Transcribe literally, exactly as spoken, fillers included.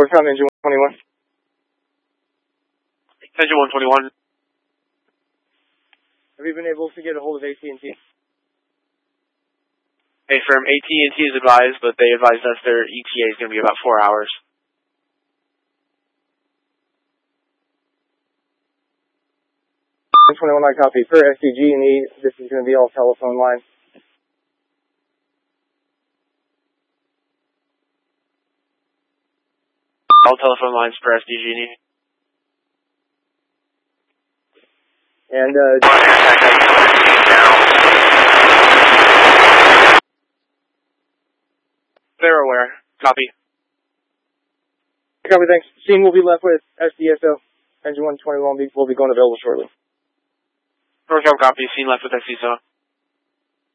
Northbound engine one twenty-one. Engine one twenty-one. Have you been able to get a hold of A T and T? Hey, firm, A T and T is advised, but they advised us their E T A is going to be about four hours. one twenty-one, I copy. For S D G and E, this is going to be all telephone lines. All telephone lines for S D G and E. And, uh... They're aware. Copy. Copy, thanks. Scene will be left with S D S O. Engine one twenty-one will be going available shortly. Northbound copy. Scene left with S D S O.